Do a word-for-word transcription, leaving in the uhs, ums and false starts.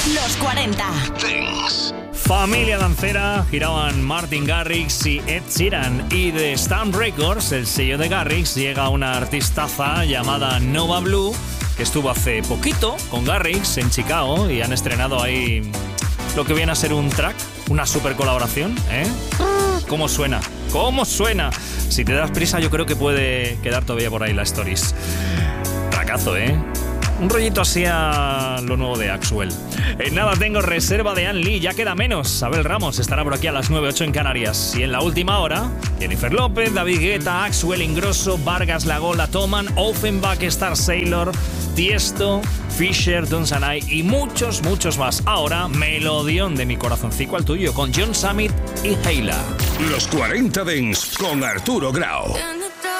Los cuarenta. Dance. Familia dancera, giraban Martin Garrix y Ed Sheeran. Y de Stamp Records, el sello de Garrix, llega una artistaza llamada Nova Blue, que estuvo hace poquito con Garrix en Chicago y han estrenado ahí lo que viene a ser un track, una super colaboración, ¿eh? ¿Cómo suena? ¿Cómo suena? Si te das prisa, yo creo que puede quedar todavía por ahí la stories. Tracazo, ¿eh? Un rollito así a lo nuevo de Axwell. En nada tengo reserva de Ann Lee, ya queda menos. Abel Ramos estará por aquí a las nueve ocho en Canarias. Y en la última hora, Jennifer López, David Guetta, Axwell Ingrosso, Vargas Lagola, Toman, Offenbach, Star Sailor, Tiesto, Fisher, Don Sanai y muchos, muchos más. Ahora, melodión de mi corazoncico al tuyo con John Summit y Hayla. Los cuarenta Dance con Arturo Grau.